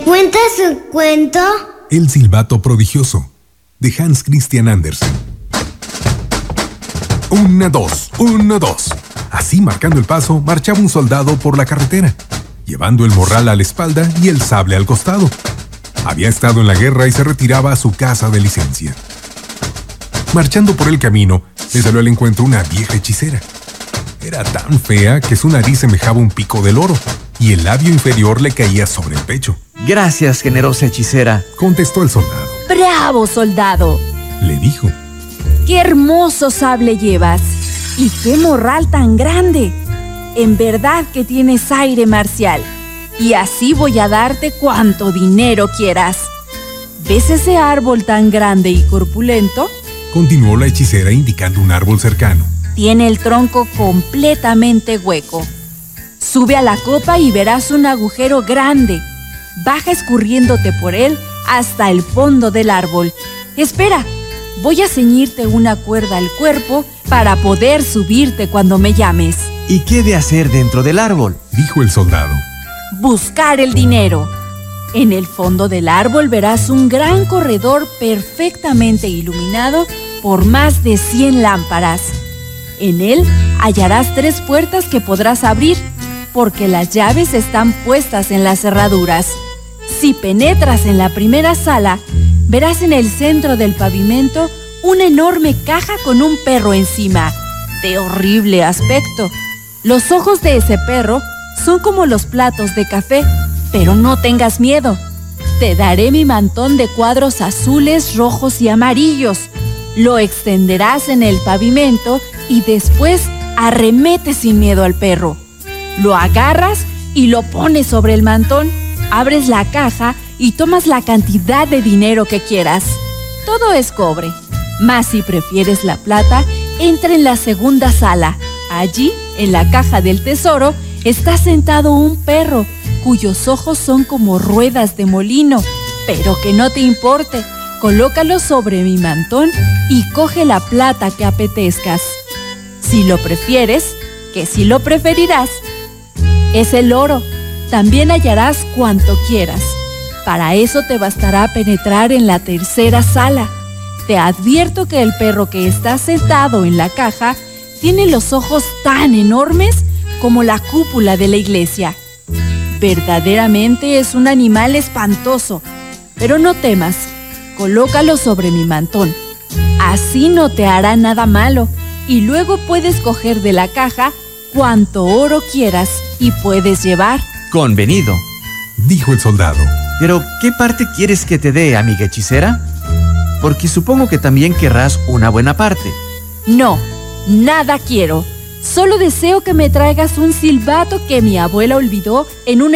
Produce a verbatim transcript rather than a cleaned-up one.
¿Cuentas un cuento? El silbato prodigioso, de Hans Christian Andersen. Una, dos, una, dos. Así, marcando el paso, marchaba un soldado por la carretera, llevando el morral a la espalda y el sable al costado. Había estado en la guerra y se retiraba a su casa de licencia. Marchando por el camino, le salió al encuentro una vieja hechicera. Era tan fea que su nariz semejaba un pico de loro y el labio inferior le caía sobre el pecho. «Gracias, generosa hechicera», contestó el soldado. «Bravo, soldado», le dijo. «Qué hermoso sable llevas y qué morral tan grande. En verdad que tienes aire marcial y así voy a darte cuanto dinero quieras. ¿Ves ese árbol tan grande y corpulento?», continuó la hechicera indicando un árbol cercano. «Tiene el tronco completamente hueco. Sube a la copa y verás un agujero grande. Baja escurriéndote por él hasta el fondo del árbol. Espera, voy a ceñirte una cuerda al cuerpo para poder subirte cuando me llames». «¿Y qué he de hacer dentro del árbol?», dijo el soldado. «Buscar el dinero. En el fondo del árbol verás un gran corredor perfectamente iluminado por más de cien lámparas. En él hallarás tres puertas que podrás abrir, porque las llaves están puestas en las cerraduras. Si penetras en la primera sala, verás en el centro del pavimento una enorme caja con un perro encima, de horrible aspecto. Los ojos de ese perro son como los platos de café, pero no tengas miedo. Te daré mi mantón de cuadros azules, rojos y amarillos. Lo extenderás en el pavimento y después arremetes sin miedo al perro. Lo agarras y lo pones sobre el mantón, abres la caja y tomas la cantidad de dinero que quieras. Todo es cobre, mas si prefieres la plata, entra en la segunda sala. Allí, en la caja del tesoro, está sentado un perro cuyos ojos son como ruedas de molino. Pero que no te importe, colócalo sobre mi mantón y coge la plata que apetezcas. Si lo prefieres, que si lo preferirás, es el oro. También hallarás cuanto quieras. Para eso te bastará penetrar en la tercera sala. Te advierto que el perro que está sentado en la caja tiene los ojos tan enormes como la cúpula de la iglesia. Verdaderamente es un animal espantoso, pero no temas, colócalo sobre mi mantón. Así no te hará nada malo y luego puedes coger de la caja cuanto oro quieras y puedes llevar». «Convenido», dijo el soldado. «Pero, ¿qué parte quieres que te dé, amiga hechicera? Porque supongo que también querrás una buena parte». «No, nada quiero. Solo deseo que me traigas un silbato que mi abuela olvidó en un